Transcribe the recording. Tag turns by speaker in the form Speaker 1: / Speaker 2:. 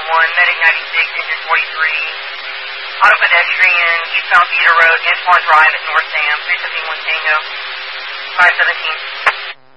Speaker 1: Medic 96, engine 43. Auto pedestrian, eastbound Cedar Road, Antoine Drive at North Sam, 371 Tango, 517.